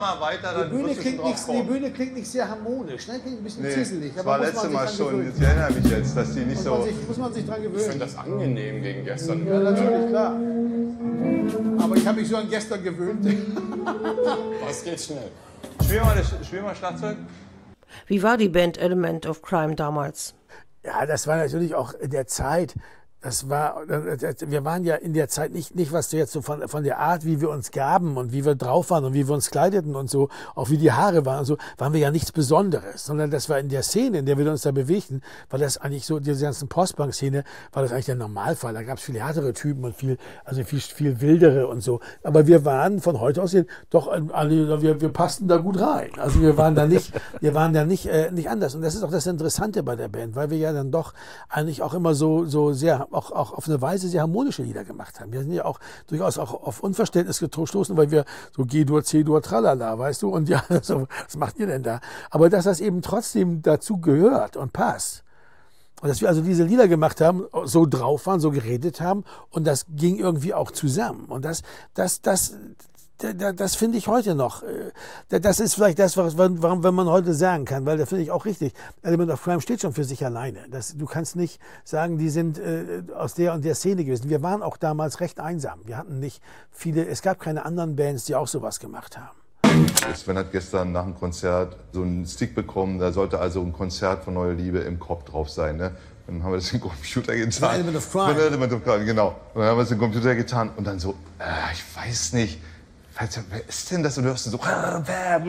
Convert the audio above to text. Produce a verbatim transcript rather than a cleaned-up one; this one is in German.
Mal weiter, dann Die Bühne, wirst du schon klingt drauf nicht, die kommen. Bühne klingt nicht sehr harmonisch, ne? Klingt ein bisschen Nee, zisselig. das aber war muss letztes man Mal sich dran schon, gewöhnen. ich erinnere mich jetzt, dass die nicht Muss so... man sich, muss man sich dran Ich gewöhnen. finde das angenehm gegen gestern. Ja, natürlich, klar. Aber ich habe mich so an gestern gewöhnt. Das geht schnell. Spiel mal, das, spiel mal Schlagzeug. Wie war die Band Element of Crime damals? Ja, das war natürlich auch in der Zeit. Das war, wir waren ja in der Zeit nicht, nicht was du jetzt so von, von der Art, wie wir uns gaben und wie wir drauf waren und wie wir uns kleideten und so, auch wie die Haare waren und so, waren wir ja nichts Besonderes, sondern das war in der Szene, in der wir uns da bewegten, war das eigentlich so, diese ganzen Postbank-Szene, war das eigentlich der Normalfall. Da gab es viel härtere Typen und viel, also viel, viel wildere und so. Aber wir waren von heute aus doch, alle, wir, wir passten da gut rein. Also wir waren da nicht, wir waren da nicht, äh, nicht anders. Und das ist auch das Interessante bei der Band, weil wir ja dann doch eigentlich auch immer so, so sehr Auch, auch auf eine Weise sehr harmonische Lieder gemacht haben. Wir sind ja auch durchaus auch auf Unverständnis gestoßen, weil wir so G-Dur, C-Dur, tralala, weißt du, und ja, so, was macht ihr denn da? Aber dass das eben trotzdem dazu gehört und passt. Und dass wir also diese Lieder gemacht haben, so drauf waren, so geredet haben und das ging irgendwie auch zusammen. Und das, das, das, das finde ich heute noch. Das ist vielleicht das, warum wenn man heute sagen kann, weil das finde ich auch richtig. Element of Crime steht schon für sich alleine. Das, du kannst nicht sagen, die sind äh, aus der und der Szene gewesen. Wir waren auch damals recht einsam. Wir hatten nicht viele, es gab keine anderen Bands, die auch sowas gemacht haben. Sven hat gestern nach dem Konzert so einen Stick bekommen, da sollte also ein Konzert von Neue Liebe im Kopf drauf sein. Ne? Dann haben wir das im Computer getan. Element of Crime. Element of Crime, genau. Und dann haben wir es im Computer getan und dann so, äh, ich weiß nicht, wer ist denn das? Und du hörst so,